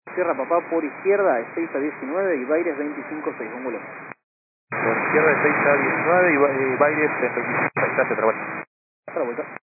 Sierra Papá por izquierda, 6 a 19 y Baires 25-6, un vuelo. Por izquierda de 6 a 19 y Baires 25-6, gracias, otra vuelta. Hasta la vuelta.